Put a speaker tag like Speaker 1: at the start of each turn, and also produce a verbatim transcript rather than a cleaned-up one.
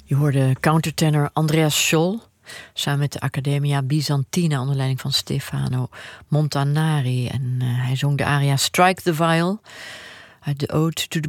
Speaker 1: Je hoorde countertenor Andreas Scholl samen met de Accademia Byzantina onder leiding van Stefano Montanari. En uh, hij zong de aria Strike the Viol uit de Ode to the